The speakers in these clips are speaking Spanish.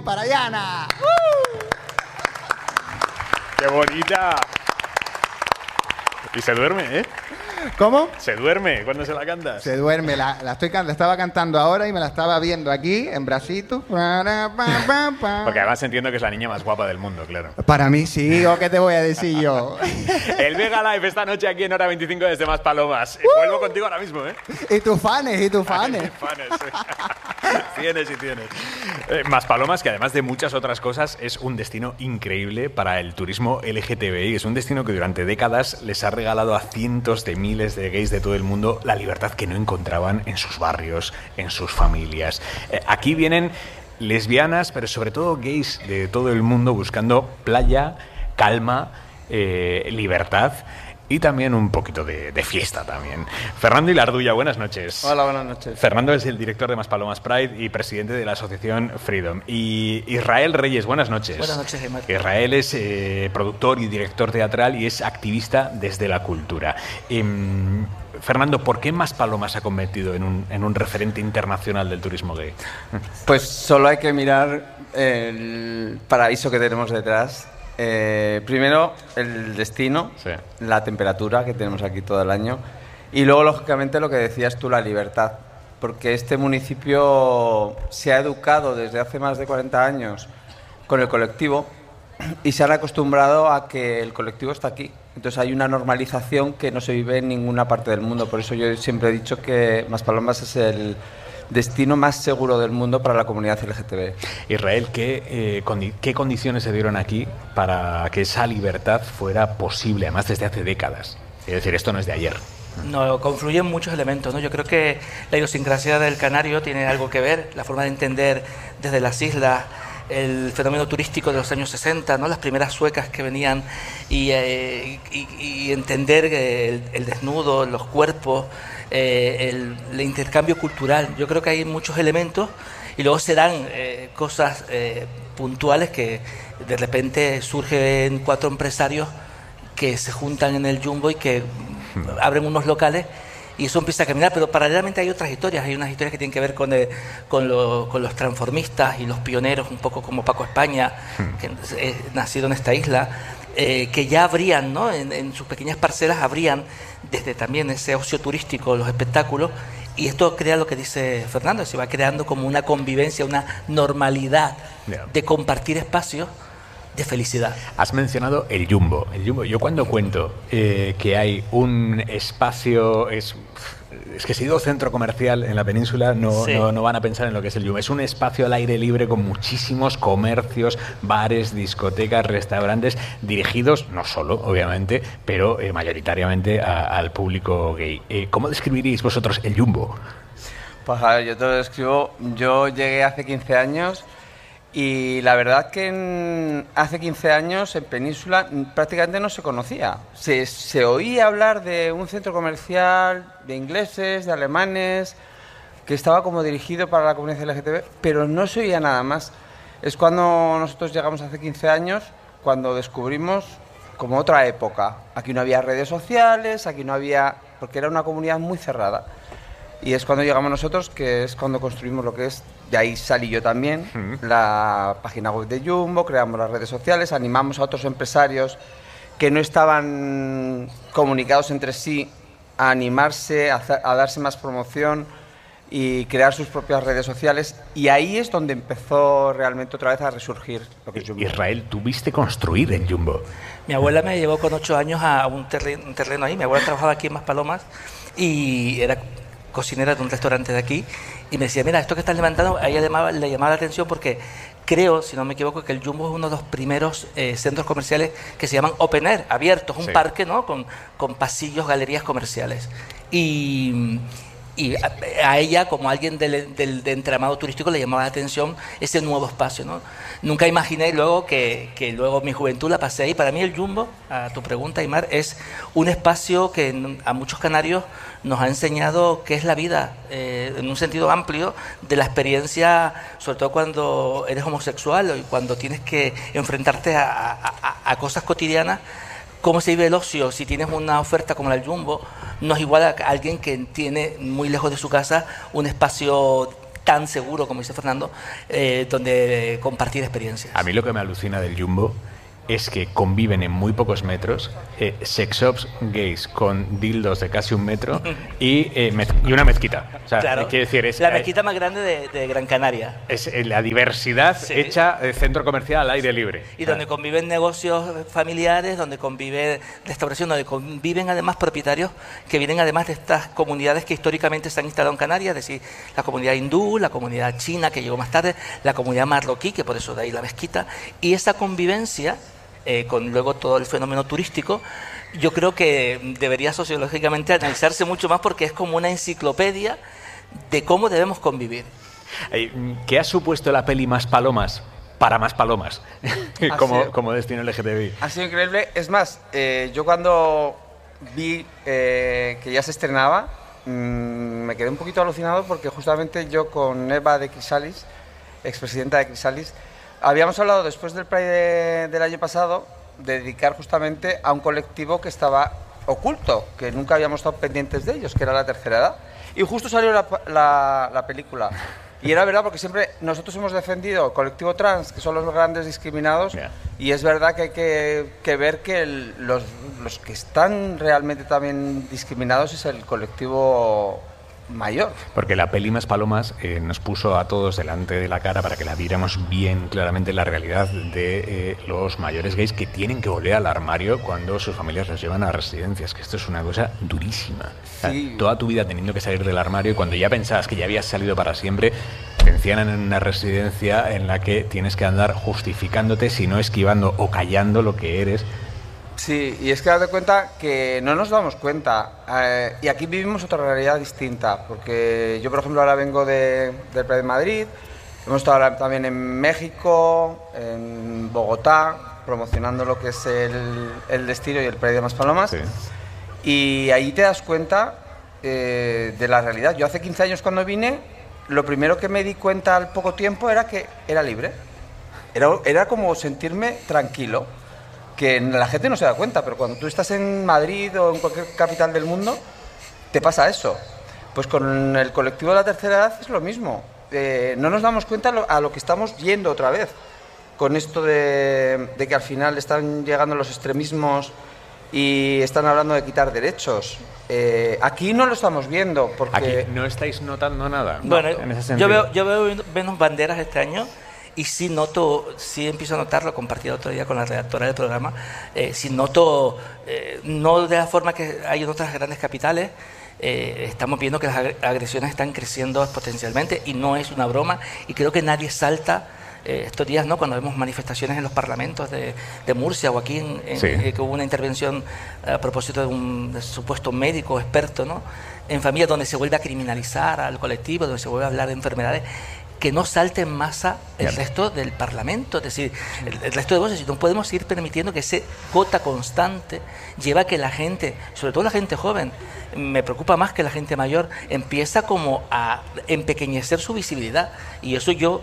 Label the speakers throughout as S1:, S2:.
S1: para Yana.
S2: ¡Qué bonita! Y se duerme, ¿eh?
S1: ¿Cómo?
S2: Se duerme cuando se la cantas.
S1: Se duerme, la estaba cantando ahora y me la estaba viendo aquí, en bracitos.
S2: Porque además entiendo que es la niña más guapa del mundo, claro.
S1: Para mí sí, ¿o qué te voy a decir yo?
S2: El Vega Live esta noche aquí en Hora 25 desde Maspalomas. Vuelvo contigo ahora mismo, ¿eh?
S1: Y tus fanes.
S2: Tienes, sí. Tienes. Maspalomas, que además de muchas otras cosas, es un destino increíble para el turismo LGTBI. Es un destino que durante décadas les ha regalado a cientos de miles de gays de todo el mundo la libertad que no encontraban en sus barrios, en sus familias. Aquí vienen lesbianas, pero sobre todo gays de todo el mundo buscando playa, calma, libertad y también un poquito de fiesta también. Fernando Ilarduya, buenas noches.
S3: Hola, buenas noches.
S2: Fernando es el director de Maspalomas Pride y presidente de la asociación Freedom. Y Israel Reyes, buenas noches.
S4: Buenas noches, Aymar.
S2: Israel es productor y director teatral y es activista desde la cultura. Fernando, ¿por qué Maspalomas se ha convertido en un referente internacional del turismo gay?
S3: Pues solo hay que mirar el paraíso que tenemos detrás. Primero, el destino,
S2: Sí.
S3: la temperatura que tenemos aquí todo el año y luego, lógicamente, lo que decías tú, la libertad. Porque este municipio se ha educado desde hace más de 40 años con el colectivo y se han acostumbrado a que el colectivo está aquí. Entonces hay una normalización que no se vive en ninguna parte del mundo. Por eso yo siempre he dicho que Maspalomas es el destino más seguro del mundo para la comunidad LGTB.
S2: Israel, ¿qué condiciones se dieron aquí para que esa libertad fuera posible, además desde hace décadas? Es decir, esto no es de ayer.
S4: No, confluyen muchos elementos, ¿no? Yo creo que la idiosincrasia del canario tiene algo que ver, la forma de entender desde las islas el fenómeno turístico de los años 60, ¿no? Las primeras suecas que venían y entender el desnudo, los cuerpos, el intercambio cultural. Yo creo que hay muchos elementos y luego se dan cosas puntuales que de repente surgen 4 empresarios que se juntan en el Jumbo y que abren unos locales y eso empieza a caminar, pero paralelamente hay otras historias, hay unas historias que tienen que ver con los transformistas y los pioneros, un poco como Paco España, que nacido en esta isla, que ya abrían, ¿no? En sus pequeñas parcelas abrían desde también ese ocio turístico, los espectáculos, y esto crea lo que dice Fernando, se va creando como una convivencia, una normalidad de compartir espacios de felicidad.
S2: Has mencionado el Jumbo. Yo cuando cuento que hay un espacio... Es que si digo centro comercial en la península no van a pensar en lo que es el Jumbo. Es un espacio al aire libre con muchísimos comercios, bares, discotecas, restaurantes, dirigidos, no solo, obviamente, pero mayoritariamente al público gay. ¿Cómo describiríais vosotros el Jumbo?
S3: Pues a ver, yo te lo describo. Yo llegué hace 15 años y la verdad que hace 15 años en Península prácticamente no se conocía. Se oía hablar de un centro comercial de ingleses, de alemanes, que estaba como dirigido para la comunidad LGTB, pero no se oía nada más. Es cuando nosotros llegamos hace 15 años, cuando descubrimos como otra época. Aquí no había redes sociales, aquí no había... porque era una comunidad muy cerrada. Y es cuando llegamos nosotros, que es cuando construimos lo que es, de ahí salí yo también, la página web de Jumbo, creamos las redes sociales, animamos a otros empresarios que no estaban comunicados entre sí a animarse, a darse más promoción y crear sus propias redes sociales. Y ahí es donde empezó realmente otra vez a resurgir lo que es Jumbo.
S2: Israel, tuviste construir el Jumbo.
S4: Mi abuela me llevó con 8 años a un terreno ahí. Mi abuela trabajaba aquí en Maspalomas y era cocinera de un restaurante de aquí y me decía, mira, esto que estás levantando, a ella le llamaba la atención porque creo, si no me equivoco, que el Jumbo es uno de los primeros centros comerciales que se llaman open air, abiertos, un parque, ¿no? Con pasillos, galerías comerciales. Y a ella, como alguien del entramado turístico, le llamaba la atención ese nuevo espacio, ¿no? Nunca imaginé luego que luego mi juventud la pasé ahí. Para mí el Jumbo, a tu pregunta, Aymar, es un espacio que a muchos canarios nos ha enseñado qué es la vida, en un sentido amplio, de la experiencia, sobre todo cuando eres homosexual y cuando tienes que enfrentarte a cosas cotidianas. ¿Cómo se vive el ocio? Si tienes una oferta como la del Jumbo, no es igual a alguien que tiene muy lejos de su casa un espacio tan seguro, como dice Fernando, donde compartir experiencias.
S2: A mí lo que me alucina del Jumbo es que conviven en muy pocos metros sex shops gays con dildos de casi 1 metro y una mezquita. O sea,
S4: claro,
S2: quiero decir, es
S4: la mezquita más grande de Gran Canaria.
S2: Es la diversidad hecha centro comercial al aire libre.
S4: Y donde conviven negocios familiares, donde convive restauración, donde conviven además propietarios que vienen además de estas comunidades que históricamente se han instalado en Canarias, es decir, la comunidad hindú, la comunidad china que llegó más tarde, la comunidad marroquí, que por eso de ahí la mezquita, y esa convivencia con luego todo el fenómeno turístico, yo creo que debería sociológicamente analizarse mucho más porque es como una enciclopedia de cómo debemos convivir.
S2: ¿Qué ha supuesto la peli Más Palomas para Más Palomas como destino LGTBI?
S3: Ha sido increíble. Es más, yo cuando vi que ya se estrenaba, me quedé un poquito alucinado porque justamente yo con Eva de Crisalis, expresidenta de Crisalis, habíamos hablado después del Pride del año pasado de dedicar justamente a un colectivo que estaba oculto, que nunca habíamos estado pendientes de ellos, que era la tercera edad. Y justo salió la película. Y era verdad, porque siempre nosotros hemos defendido el colectivo trans, que son los grandes discriminados, y es verdad que hay que ver que los que están realmente también discriminados es el colectivo mayor.
S2: Porque la peli Más Palomas nos puso a todos delante de la cara para que la viéramos bien claramente la realidad de los mayores gays que tienen que volver al armario cuando sus familias los llevan a residencias, que esto es una cosa durísima. Sí. O sea, toda tu vida teniendo que salir del armario y cuando ya pensabas que ya habías salido para siempre, te encierran en una residencia en la que tienes que andar justificándote, si no esquivando o callando lo que eres.
S3: Sí, y es que date cuenta que no nos damos cuenta, y aquí vivimos otra realidad distinta, porque yo, por ejemplo, ahora vengo del Pride de Madrid, hemos estado ahora también en México, en Bogotá, promocionando lo que es el destino y el Pride de Más Palomas, sí. Y ahí te das cuenta de la realidad. Yo hace 15 años cuando vine, lo primero que me di cuenta al poco tiempo era que era libre, era como sentirme tranquilo, que la gente no se da cuenta, pero cuando tú estás en Madrid o en cualquier capital del mundo, te pasa eso. Pues con el colectivo de la tercera edad es lo mismo. No nos damos cuenta a lo que estamos yendo otra vez, con esto de que al final están llegando los extremismos y están hablando de quitar derechos. Aquí no lo estamos viendo, porque...
S2: Aquí no estáis notando nada.
S4: Bueno,
S2: en ese sentido.
S4: yo veo menos banderas este año. Y sí empiezo a notarlo, compartí el otro día con la redactora del programa, sí noto, no de la forma que hay en otras grandes capitales, estamos viendo que las agresiones están creciendo exponencialmente y no es una broma, y creo que nadie salta estos días, ¿no? Cuando vemos manifestaciones en los parlamentos de Murcia o aquí, que hubo una intervención a propósito de un supuesto médico experto, ¿no?, en familia, donde se vuelve a criminalizar al colectivo, donde se vuelve a hablar de enfermedades, que no salte en masa el resto del Parlamento, es decir, el resto de voces. No podemos ir permitiendo que ese cota constante lleva a que la gente, sobre todo la gente joven, me preocupa más que la gente mayor, empieza como a empequeñecer su visibilidad. Y eso yo,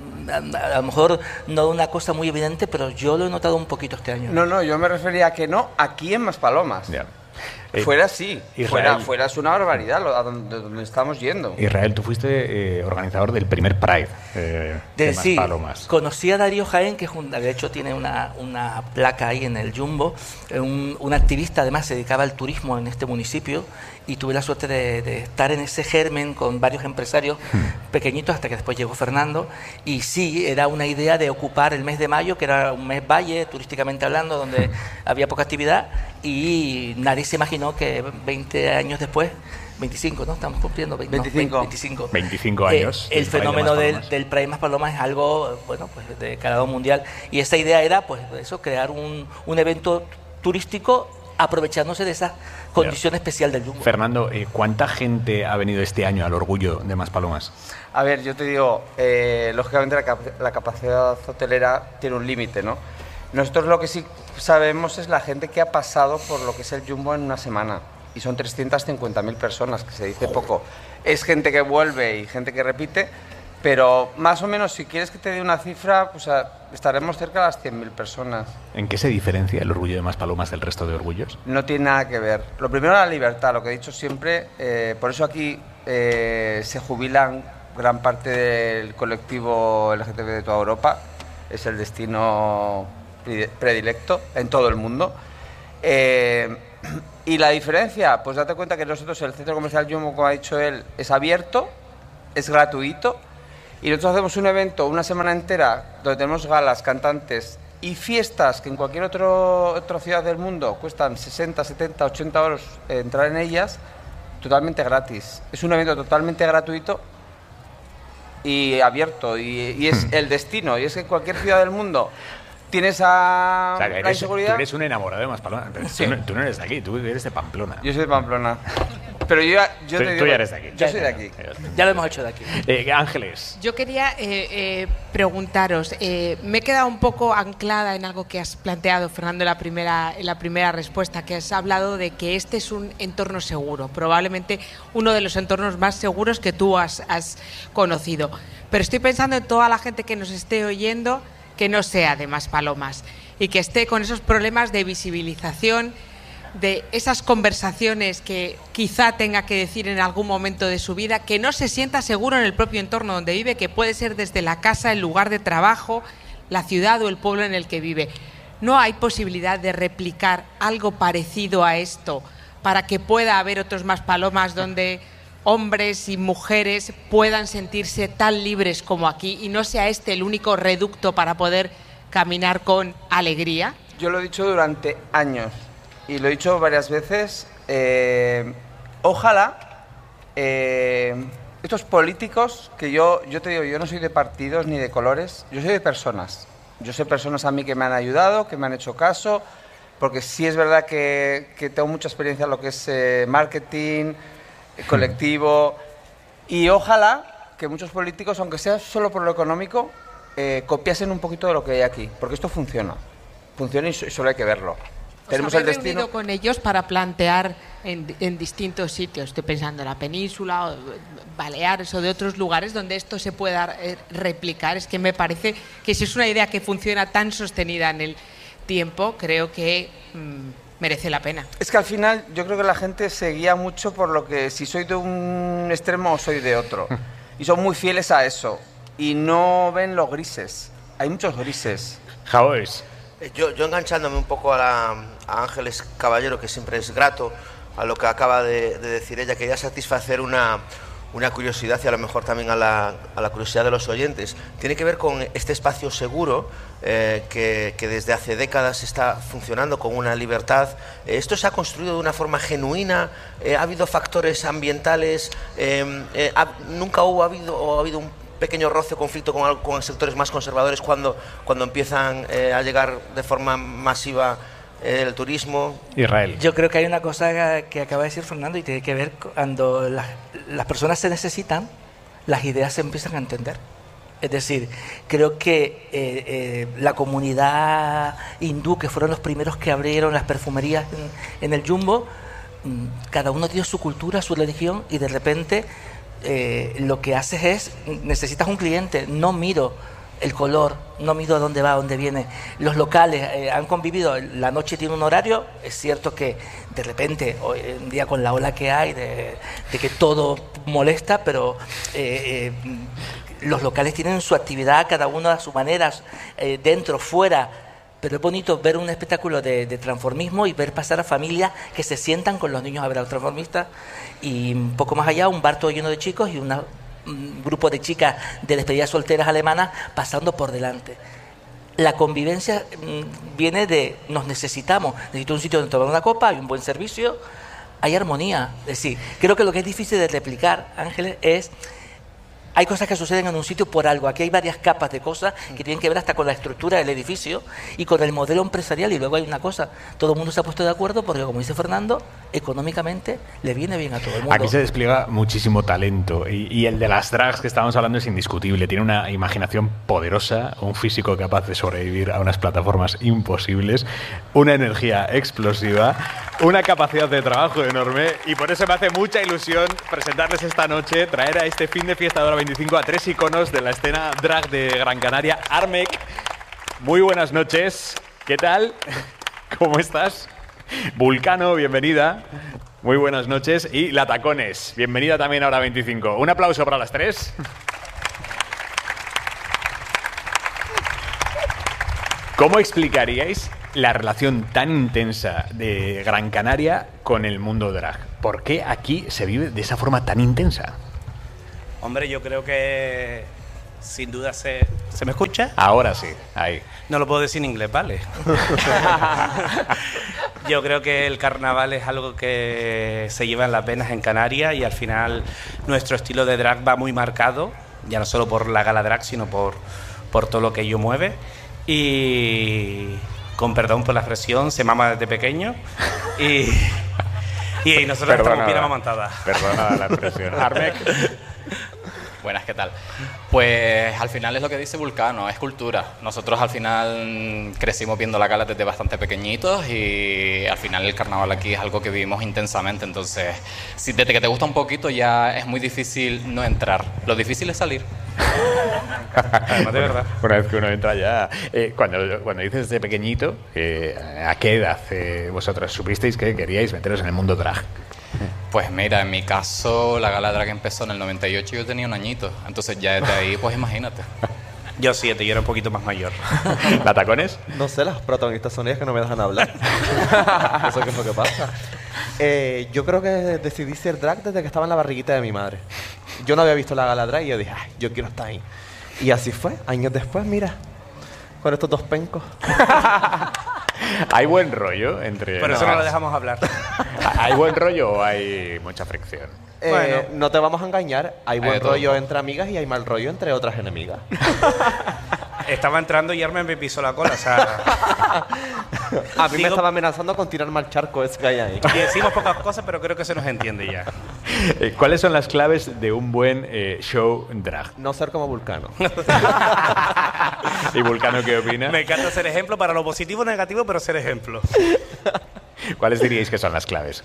S4: a lo mejor no una cosa muy evidente, pero yo lo he notado un poquito este año.
S3: No, yo me refería a que no, aquí en Más Palomas. Fuera sí, fuera es una barbaridad a donde estamos yendo.
S2: Israel, tú fuiste organizador del primer Pride de Más Palomas.
S4: Conocí a Darío Jaén, que de hecho tiene una placa ahí en el Jumbo, un activista, además se dedicaba al turismo en este municipio, y tuve la suerte de estar en ese germen con varios empresarios pequeñitos hasta que después llegó Fernando. Y sí, era una idea de ocupar el mes de mayo, que era un mes valle, turísticamente hablando, donde había poca actividad, y nadie se imaginó que 20 años después, 25, ¿no? Estamos cumpliendo
S2: 25 años.
S4: El fenómeno del Pride Más Palomas es algo, bueno, pues de calado mundial. Y esa idea era, pues, eso, crear un evento turístico aprovechándose de esa condición especial del Jumbo.
S2: Fernando, ¿cuánta gente ha venido este año al Orgullo de Más Palomas?
S3: A ver, yo te digo, lógicamente la capacidad hotelera tiene un límite, ¿no? Nosotros lo que sí sabemos es la gente que ha pasado por lo que es el Jumbo en una semana. Y son 350.000 personas, que se dice poco. Es gente que vuelve y gente que repite, pero más o menos, si quieres que te dé una cifra, pues estaremos cerca de las 100.000 personas.
S2: ¿En qué se diferencia el Orgullo de Más Palomas del resto de orgullos?
S3: No tiene nada que ver. Lo primero, la libertad, lo que he dicho siempre. Por eso aquí se jubilan gran parte del colectivo LGTB de toda Europa. Es el destino predilecto en todo el mundo. Y la diferencia, pues date cuenta que nosotros, el centro comercial Jumbo, como ha dicho él, es abierto, es gratuito, y nosotros hacemos un evento una semana entera donde tenemos galas, cantantes y fiestas que en cualquier otra ciudad del mundo cuestan 60, 70, 80 euros entrar en ellas, totalmente gratis. Es un evento totalmente gratuito y abierto, y es el destino, y es que en cualquier ciudad del mundo tienes la inseguridad.
S2: Tú eres un enamorado de Maspalomas. Sí. Tú no eres de aquí, tú eres de Pamplona.
S3: Yo soy de Pamplona. Pero yo te digo,
S2: tú ya eres de aquí.
S3: Yo soy de aquí.
S4: Ya lo hemos hecho de aquí.
S2: Ángeles.
S5: Yo quería preguntaros, me he quedado un poco anclada en algo que has planteado, Fernando, en la primera respuesta, que has hablado de que este es un entorno seguro, probablemente uno de los entornos más seguros que tú has conocido. Pero estoy pensando en toda la gente que nos esté oyendo que no sea de Maspalomas y que esté con esos problemas de visibilización, de esas conversaciones que quizá tenga que decir en algún momento de su vida, que no se sienta seguro en el propio entorno donde vive, que puede ser desde la casa, el lugar de trabajo, la ciudad o el pueblo en el que vive. ¿No hay posibilidad de replicar algo parecido a esto para que pueda haber otros Maspalomas donde hombres y mujeres puedan sentirse tan libres como aquí y no sea este el único reducto para poder caminar con alegría?
S3: Yo lo he dicho durante años y lo he dicho varias veces. Ojalá estos políticos, que yo te digo, yo no soy de partidos ni de colores, yo soy de personas. Yo sé personas a mí que me han ayudado, que me han hecho caso, porque sí es verdad que tengo mucha experiencia en lo que es marketing, colectivo, y ojalá que muchos políticos, aunque sea solo por lo económico, copiasen un poquito de lo que hay aquí, porque esto funciona y solo hay que verlo. Tenemos el destino.
S5: Reunido con ellos para plantear en distintos sitios, estoy pensando en la península, o Baleares o de otros lugares donde esto se pueda replicar. Es que me parece que si es una idea que funciona tan sostenida en el tiempo, creo que merece la pena.
S3: Es que al final yo creo que la gente se guía mucho por lo que, si soy de un extremo o soy de otro, y son muy fieles a eso y no ven los grises. Hay muchos grises.
S2: Jaoes.
S6: Yo enganchándome un poco a Ángeles Caballero, que siempre es grato a lo que acaba de decir ella, quería satisfacer una curiosidad y a lo mejor también a la curiosidad de los oyentes. Tiene que ver con este espacio seguro que desde hace décadas está funcionando con una libertad. Esto se ha construido de una forma genuina, ha habido factores ambientales, nunca ha habido un pequeño roce o conflicto con sectores más conservadores cuando empiezan a llegar de forma masiva el turismo.
S2: Israel.
S4: Yo creo que hay una cosa que acaba de decir Fernando y tiene que ver cuando las personas se necesitan, las ideas se empiezan a entender. Es decir, creo que la comunidad hindú, que fueron los primeros que abrieron las perfumerías en el Jumbo, cada uno dio su cultura, su religión, y de repente lo que haces es, necesitas un cliente, no miro el color, no miro a dónde va, a dónde viene. Los locales han convivido, la noche tiene un horario, es cierto que de repente, hoy en día con la ola que hay, de que todo molesta, pero los locales tienen su actividad, cada uno a su manera, dentro, fuera. Pero es bonito ver un espectáculo de transformismo y ver pasar a familias que se sientan con los niños a ver a los transformistas, y un poco más allá un bar todo lleno de chicos y un grupo de chicas de despedidas solteras alemanas pasando por delante. La convivencia viene de nos necesito un sitio donde tomar una copa, hay un buen servicio, hay armonía. Es decir, creo que lo que es difícil de replicar, Ángeles, es... Hay cosas que suceden en un sitio por algo. Aquí hay varias capas de cosas que tienen que ver hasta con la estructura del edificio y con el modelo empresarial. Y luego hay una cosa, todo el mundo se ha puesto de acuerdo porque, como dice Fernando, económicamente le viene bien a todo el mundo.
S2: Aquí se despliega muchísimo talento y el de las drags que estábamos hablando es indiscutible. Tiene una imaginación poderosa, un físico capaz de sobrevivir a unas plataformas imposibles, una energía explosiva, una capacidad de trabajo enorme, y por eso me hace mucha ilusión presentarles esta noche, traer a este fin de fiesta de Hora 25 a tres iconos de la escena drag de Gran Canaria. Armek, muy buenas noches. ¿Qué tal? ¿Cómo estás? Vulcano, bienvenida. Muy buenas noches. Y La Tacones, bienvenida también a Hora 25. Un aplauso para las tres. ¿Cómo explicaríais la relación tan intensa de Gran Canaria con el mundo drag? ¿Por qué aquí se vive de esa forma tan intensa?
S7: Hombre, yo creo que sin duda se me escucha.
S2: Ahora sí, ahí.
S7: No lo puedo decir en inglés, ¿vale? Yo creo que el carnaval es algo que se lleva en las venas en Canarias y al final nuestro estilo de drag va muy marcado, ya no solo por la gala drag, sino por todo lo que ello mueve. Y con perdón por la expresión, se mama desde pequeño y nosotros estamos bien amamantadas.
S2: Perdona la expresión. Armek.
S8: Buenas, ¿qué tal? Pues al final es lo que dice Vulcano, es cultura. Nosotros al final crecimos viendo la gala desde bastante pequeñitos y al final el carnaval aquí es algo que vivimos intensamente. Entonces, si desde que te gusta un poquito ya es muy difícil no entrar. Lo difícil es salir.
S7: Además, de verdad.
S2: Una vez que uno entra ya... cuando dices de pequeñito, ¿a qué edad vosotros supisteis que queríais meteros en el mundo drag?
S8: Pues mira, en mi caso la gala drag empezó en el 98 y yo tenía un añito. Entonces ya desde ahí, pues imagínate.
S7: Yo 7, yo era un poquito más mayor.
S2: ¿La Tacones?
S9: No sé, las protagonistas son ellas que no me dejan hablar. No sé qué es lo que pasa. Yo creo que decidí ser drag desde que estaba en la barriguita de mi madre. Yo no había visto la gala drag y yo dije, ay, yo quiero estar ahí. Y así fue. Años después, mira, con estos dos pencos.
S2: ¿Hay buen rollo entre...?
S7: Por eso no lo dejamos hablar.
S2: ¿Hay buen rollo o hay mucha fricción?
S9: Bueno, no te vamos a engañar. Hay buen
S8: de todo.
S9: rollo entre amigas y hay mal rollo entre otras enemigas.
S7: Estaba entrando y Armen me pisó la cola, o sea...
S9: A mí me estaba amenazando con tirarme al charco ese que hay ahí.
S7: Y decimos pocas cosas, pero creo que se nos entiende ya.
S2: ¿Cuáles son las claves de un buen show drag?
S9: No ser como Vulcano.
S2: ¿Y Vulcano qué opina?
S7: Me encanta ser ejemplo para lo positivo o negativo, pero ser ejemplo.
S2: ¿Cuáles diríais que son las claves?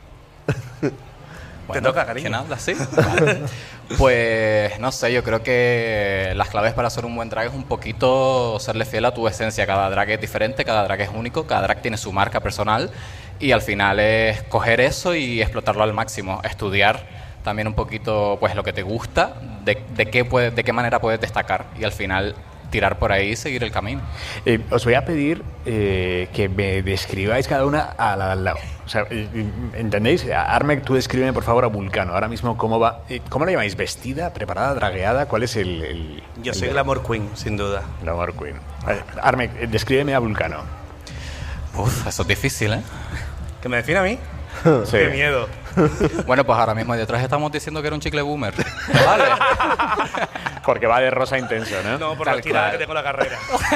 S7: Te toca, cariño.
S8: ¿Quién habla? ¿Sí? Vale. Pues no sé, yo creo que las claves para ser un buen drag es un poquito serle fiel a tu esencia. Cada drag es diferente, cada drag es único, cada drag tiene su marca personal y al final es coger eso y explotarlo al máximo, estudiar también un poquito pues lo que te gusta, de qué manera puedes destacar y al final tirar por ahí y seguir el camino.
S2: Os voy a pedir que me describáis cada una a la de al lado. O sea, ¿entendéis? Armek, tú descríbeme por favor a Vulcano. Ahora mismo, ¿cómo va? ¿Cómo la llamáis? ¿Vestida? ¿Preparada? ¿Dragueada? ¿Cuál es el
S7: Yo soy Glamour Queen, sin duda.
S2: Glamour Queen. Armek, descríbeme a Vulcano.
S8: Uf, eso es difícil, ¿eh?
S7: ¿Que me define a mí?
S2: Sí.
S7: ¡Qué miedo!
S8: Bueno, pues ahora mismo detrás estamos diciendo que era un chicle boomer. Vale.
S2: Porque va de rosa intenso, ¿no?
S7: No, por
S8: Tal
S7: la tirada
S8: cual.
S7: que tengo la carrera.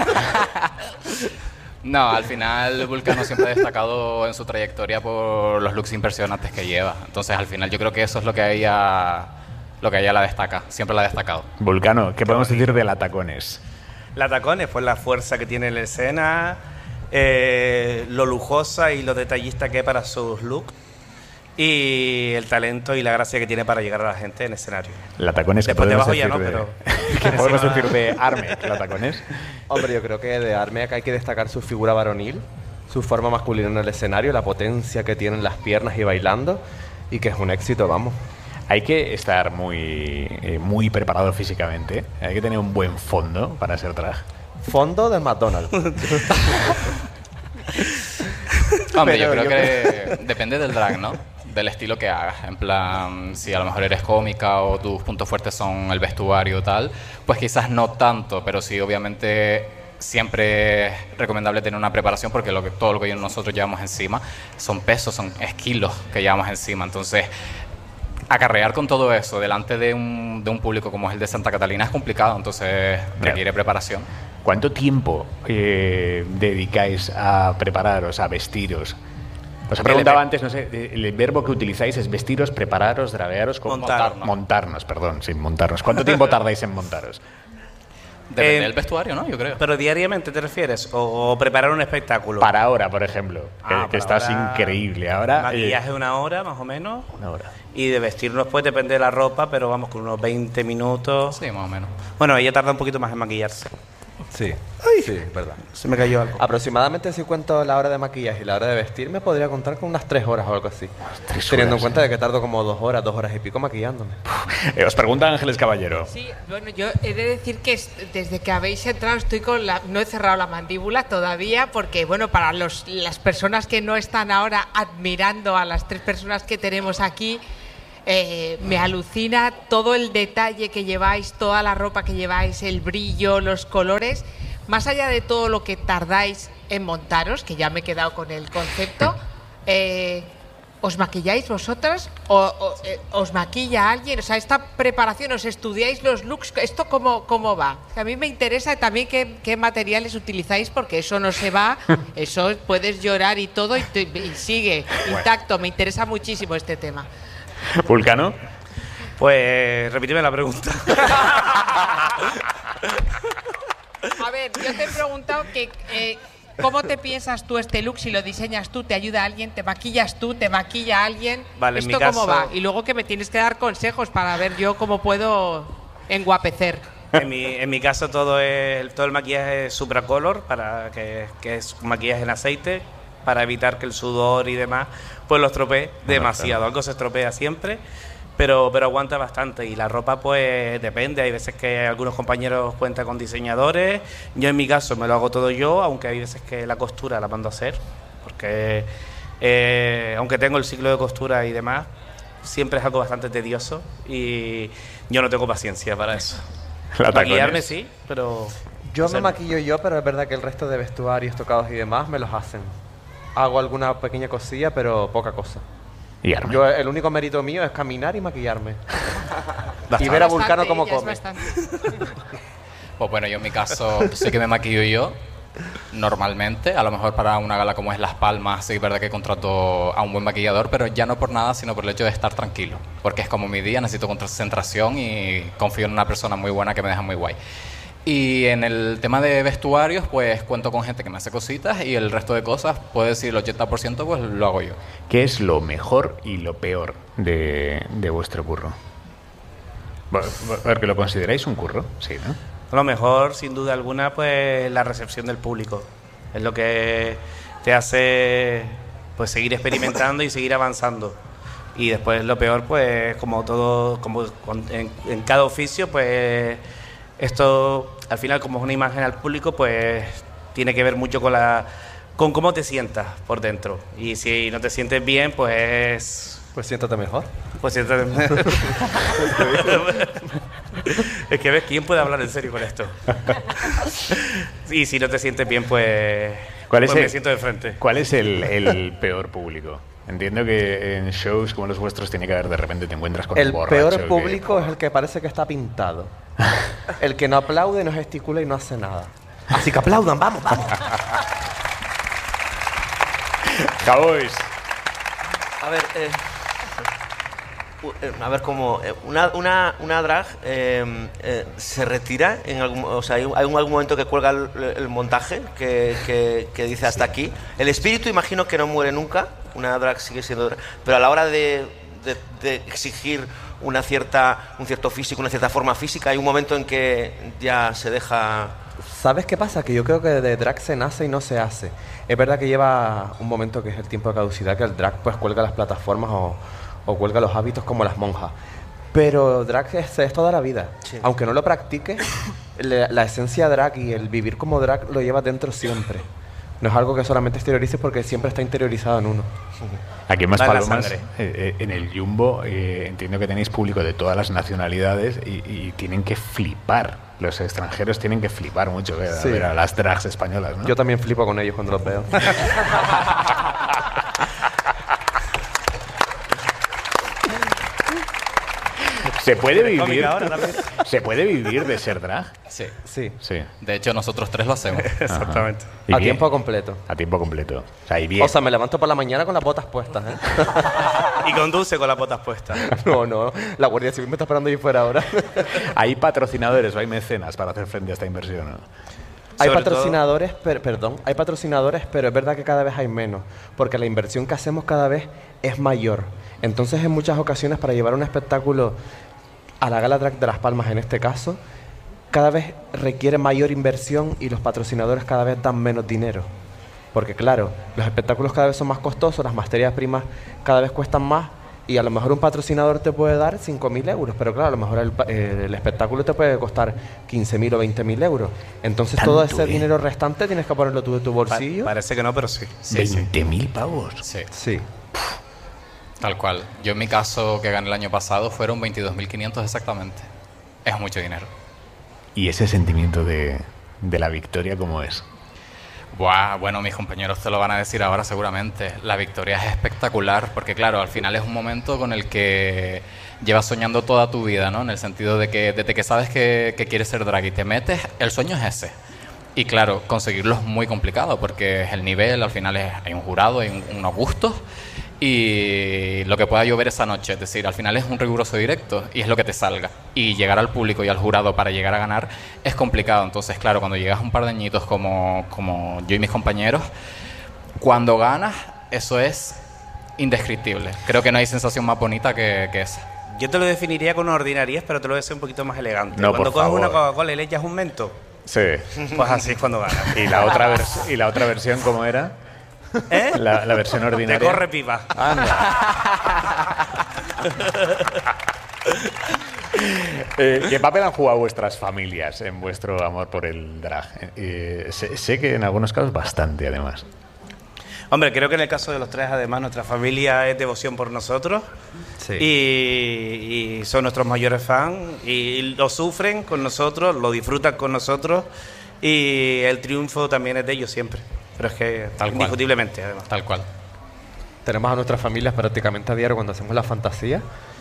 S8: No, al final Vulcano siempre ha destacado en su trayectoria por los looks impresionantes que lleva. Entonces, al final yo creo que eso es lo que a ella la destaca. Siempre la ha destacado.
S2: Vulcano, ¿qué podemos decir de La Tacones?
S7: La Tacones, pues la fuerza que tiene en la escena, lo lujosa y lo detallista que es para sus looks y el talento y la gracia que tiene para llegar a la gente en escenario.
S2: La Tacones, ¿qué
S7: Después de
S2: podemos
S7: abajo ya
S2: decir
S7: no,
S2: de...
S7: pero...
S2: ¿Qué podemos decir de Armek, La Tacones?
S9: Hombre, yo creo que de Armek hay que destacar su figura varonil, su forma masculina en el escenario, la potencia que tienen las piernas y bailando, y que es un éxito, vamos.
S2: Hay que estar muy preparado físicamente. Hay que tener un buen fondo para ser drag.
S9: Fondo de McDonald's.
S8: Hombre, yo
S9: Pero
S8: creo que depende del drag, ¿no? Del estilo que hagas. En plan, si a lo mejor eres cómica o tus puntos fuertes son el vestuario o tal, pues quizás no tanto, pero sí, obviamente siempre es recomendable tener una preparación porque todo lo que nosotros llevamos encima son pesos, son kilos que llevamos encima. Entonces, acarrear con todo eso delante de un público como es el de Santa Catalina es complicado, entonces requiere preparación.
S2: ¿Cuánto tiempo dedicáis a prepararos, a vestiros? Os he preguntado antes, no sé, el verbo que utilizáis es vestiros, prepararos, draguearos... Montarnos, perdón, sí, montarnos. ¿Cuánto tiempo tardáis en montaros?
S8: Depende del vestuario, ¿no? Yo creo.
S7: ¿Pero diariamente te refieres? ¿O preparar un espectáculo?
S2: Para ahora, por ejemplo, que estás
S7: ahora,
S2: increíble. Ahora,
S7: maquillaje una hora, más o menos.
S2: Una hora.
S7: Y de vestirnos, pues, depende de la ropa, pero vamos con unos 20 minutos.
S8: Sí, más o menos.
S7: Bueno, ella tarda un poquito más en maquillarse.
S9: Sí, sí, verdad.
S7: Se me cayó algo.
S9: Aproximadamente si cuento la hora de maquillaje y la hora de vestir, me podría contar con unas 3 horas o algo así.
S2: 3
S9: Teniendo en
S2: horas,
S9: cuenta de que tardo como 2 horas y pico maquillándome.
S2: Os pregunta Ángeles Caballero.
S5: Sí, bueno, yo he de decir que desde que habéis entrado estoy con no he cerrado la mandíbula todavía porque, bueno, para las personas que no están ahora admirando a las 3 personas que tenemos aquí, me alucina todo el detalle que lleváis, toda la ropa que lleváis, el brillo, los colores, más allá de todo lo que tardáis en montaros, que ya me he quedado con el concepto. ¿Os maquilláis vosotras o os maquilla alguien? O sea, esta preparación, ¿os estudiáis los looks? ¿Esto cómo va? A mí me interesa también qué materiales utilizáis, porque eso no se va, eso puedes llorar y todo y sigue intacto. Me interesa muchísimo este tema.
S2: ¿Vulcano?
S7: Pues repíteme la pregunta.
S5: A ver, yo te he preguntado que ¿cómo te piensas tú este look? Si lo diseñas tú, ¿te ayuda alguien? ¿Te maquillas tú? ¿Te maquilla alguien?
S7: Vale, en
S5: ¿Esto
S7: mi
S5: cómo
S7: caso-
S5: va? Y luego que me tienes que dar consejos para ver yo cómo puedo enguapecer.
S7: En mi caso todo el maquillaje es Supracolor, que es maquillaje en aceite, para evitar que el sudor y demás pues lo estropee demasiado. Algo se estropea siempre, pero aguanta bastante. Y la ropa pues depende, hay veces que algunos compañeros cuentan con diseñadores, yo en mi caso me lo hago todo yo, aunque hay veces que la costura la mando a hacer, porque aunque tengo el ciclo de costura y demás, siempre es algo bastante tedioso y yo no tengo paciencia para eso. Maquillarme sí, pero...
S9: Yo me
S7: hacerlo.
S9: maquillo yo, pero es verdad que el resto de vestuarios, tocados y demás me los hacen. Hago alguna pequeña cosilla, pero poca cosa.
S2: Y Armin.
S9: Yo, el único mérito mío es caminar y maquillarme.
S7: Bastante.
S9: Y ver a Vulcano
S5: Bastante,
S9: cómo
S5: ya es
S9: come.
S5: bastante.
S8: Pues bueno, yo en mi caso sí que me maquillo yo, normalmente. A lo mejor para una gala como es Las Palmas, sí es verdad que contrato a un buen maquillador, pero ya no por nada, sino por el hecho de estar tranquilo. Porque es como mi día, necesito concentración y confío en una persona muy buena que me deja muy guay. Y en el tema de vestuarios, pues cuento con gente que me hace cositas y el resto de cosas, puedo decir el 80%, pues lo hago yo.
S2: ¿Qué es lo mejor y lo peor de vuestro curro? Porque lo consideráis un curro, sí, ¿no?
S7: A lo mejor, sin duda alguna, pues la recepción del público. Es lo que te hace pues seguir experimentando y seguir avanzando. Y después lo peor, pues como todo, en cada oficio, pues esto al final como es una imagen al público, pues tiene que ver mucho con cómo te sientas por dentro. Y si no te sientes bien, pues
S9: siéntate mejor.
S7: pues siéntate. Es que ves, ¿quién puede hablar en serio con esto? Y si no te sientes bien, pues me siento de frente.
S2: ¿Cuál es el peor público? Entiendo que en shows como los vuestros tiene que haber, de repente te encuentras con
S9: El
S2: un borracho
S9: peor
S2: que-
S9: público es el que parece que está pintado. El que no aplaude, no gesticula y no hace nada. Así que aplaudan, vamos, vamos.
S2: Cowboys.
S6: A ver cómo una drag se retira en algún, o sea, hay algún momento que cuelga el montaje que dice hasta aquí. El espíritu imagino que no muere nunca, una drag sigue siendo drag, pero a la hora de exigir un cierto físico, una cierta forma física, hay un momento en que ya se deja.
S9: ¿Sabes qué pasa? Que yo creo que de drag se nace y no se hace. Es verdad que lleva un momento que es el tiempo de caducidad, que el drag pues cuelga las plataformas o cuelga los hábitos como las monjas. Pero drag es toda la vida.
S6: Sí.
S9: Aunque no lo practique, la esencia drag y el vivir como drag lo lleva dentro siempre. No es algo que solamente exteriorices porque siempre está interiorizado en uno.
S2: Aquí en Más
S7: Va en la
S2: Palomas,
S7: sangre.
S2: en el Jumbo, entiendo que tenéis público de todas las nacionalidades y tienen que flipar. Los extranjeros tienen que flipar mucho a
S9: Sí.
S2: ver a las drags españolas, ¿no?
S9: Yo también flipo con ellos cuando los veo.
S2: ¿Se puede vivir?
S7: Cómica ahora también.
S2: ¿Se puede vivir de ser drag?
S8: Sí.
S9: Sí.
S2: Sí.
S8: De hecho, nosotros 3 lo hacemos.
S7: Exactamente.
S2: ¿Y
S9: A
S2: bien?
S9: tiempo completo.
S2: A tiempo completo. O sea, y bien.
S9: O sea, me levanto por la mañana con las botas puestas, ¿eh?
S7: Y conduce con las botas puestas.
S9: No, la Guardia Civil me está esperando ahí fuera ahora.
S2: ¿Hay patrocinadores o hay mecenas para hacer frente a esta inversión? ¿no?
S9: Hay
S7: Sobre
S9: patrocinadores, hay patrocinadores, pero es verdad que cada vez hay menos, porque la inversión que hacemos cada vez es mayor. Entonces, en muchas ocasiones, para llevar un espectáculo a la Gala Drag de Las Palmas, en este caso, cada vez requiere mayor inversión y los patrocinadores cada vez dan menos dinero. Porque claro, los espectáculos cada vez son más costosos, las materias primas cada vez cuestan más y a lo mejor un patrocinador te puede dar 5.000 euros, pero claro, a lo mejor el espectáculo te puede costar 15.000 o 20.000 euros. Entonces todo ese dinero restante tienes que ponerlo tú de tu bolsillo.
S7: Parece que no, pero sí.
S2: 20.000 pavos.
S8: Sí.
S9: Sí.
S8: Tal cual. Yo en mi caso, que gané el año pasado, fueron 22.500 exactamente. Es mucho dinero.
S2: ¿Y ese sentimiento de la victoria cómo es?
S8: Buah, bueno, mis compañeros te lo van a decir ahora seguramente. La victoria es espectacular porque, claro, al final es un momento con el que llevas soñando toda tu vida, ¿no? En el sentido de que desde que sabes que quieres ser drag y te metes, el sueño es ese. Y claro, conseguirlo es muy complicado porque es el nivel, al final hay un jurado, hay unos gustos y lo que pueda llover esa noche, es decir, al final es un riguroso directo y es lo que te salga. Y llegar al público y al jurado para llegar a ganar es complicado. Entonces, claro, cuando llegas a un par de añitos como yo y mis compañeros, cuando ganas, eso es indescriptible. Creo que no hay sensación más bonita que esa.
S7: Yo te lo definiría con una ordinariedad, pero te lo voy a hacer un poquito más elegante.
S2: No,
S7: cuando
S2: por
S7: coges una
S2: favor.
S7: Coca-Cola y le echas un mento,
S2: Sí.
S7: pues así es cuando ganas.
S2: ¿Y la otra versión cómo era?
S7: ¿Eh?
S2: La versión ordinaria.
S7: Te corre pipa.
S2: ¿Qué papel han jugado vuestras familias en vuestro amor por el drag? Sé que en algunos casos bastante, además.
S7: Hombre, creo que en el caso de los tres, además, nuestra familia es devoción por nosotros.
S9: Sí.
S7: Y son nuestros mayores fans. Y lo sufren con nosotros, lo disfrutan con nosotros. Y el triunfo también es de ellos siempre. Pero es que
S8: Tal cual.
S7: indiscutiblemente, además.
S8: Tal cual.
S9: Tenemos a nuestras familias prácticamente a diario cuando hacemos la fantasía.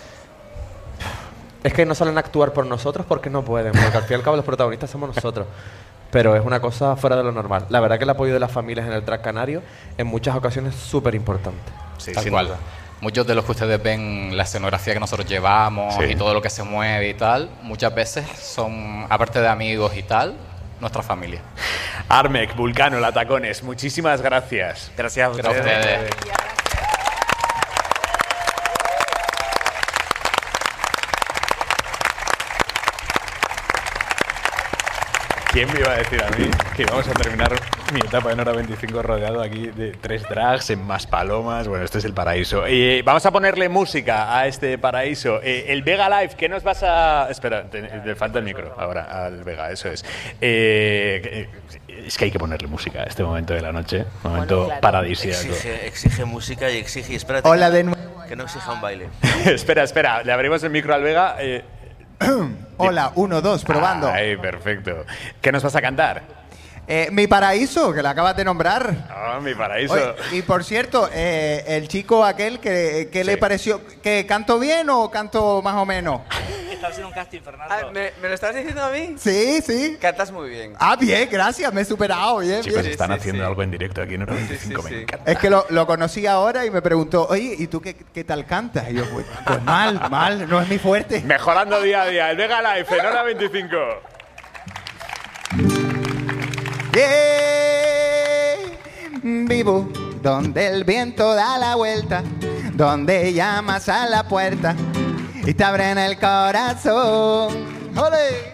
S9: Es que no salen a actuar por nosotros porque no pueden, porque al fin y al cabo los protagonistas somos nosotros. Pero es una cosa fuera de lo normal. La verdad que el apoyo de las familias en el drag canario en muchas ocasiones es súper importante.
S7: Sí,
S8: Tal
S7: sin
S8: cual.
S7: duda.
S8: Muchos de los que ustedes ven, la escenografía que nosotros llevamos
S2: Sí.
S8: y todo lo que se mueve y tal, muchas veces son, aparte de amigos y tal, nuestra familia.
S2: Armek, Vulcano, Latacones, muchísimas gracias.
S7: Gracias a
S8: A
S7: ustedes.
S8: ustedes.
S2: ¿Quién me iba a decir a mí que íbamos a terminar mi etapa en Hora 25 rodeado aquí de 3 drags en Maspalomas? Bueno, este es el paraíso. Vamos a ponerle música a este paraíso. El Vega Live, ¿qué nos vas a...? Espera, le falta el micro ahora al Vega, eso es. Es que hay que ponerle música a este momento de la noche. Momento paradisíaco.
S6: Exige música y exige. Y espérate
S1: Hola de nuevo.
S6: que no exija un baile.
S2: espera, le abrimos el micro al Vega.
S1: Hola, 1, 2, probando.
S2: Ay, perfecto. ¿Qué nos vas a cantar?
S1: Mi paraíso, que la acabas de nombrar.
S2: Ah, mi paraíso.
S1: Oye, y por cierto, el chico aquel, ¿qué le pareció? ¿Que canto bien o canto más o menos?
S4: Estaba haciendo un casting, Fernando.
S3: Ah, ¿me lo estás diciendo a mí?
S1: Sí, sí.
S3: Cantas muy bien.
S1: Ah, bien, gracias, me he superado. Bien,
S2: Chicos,
S1: bien.
S2: están
S3: sí,
S2: haciendo
S3: sí.
S2: algo en directo aquí en Hora 25,
S3: sí,
S2: me
S3: sí.
S2: encanta.
S1: Es que lo conocí ahora y me preguntó, oye, ¿y tú qué tal cantas? Y yo, pues mal, no es mi fuerte.
S2: Mejorando día a día. El Vega Live en Hora 25.
S1: Vivo donde el viento da la vuelta, donde llamas a la puerta y te abren el corazón. ¡Ole!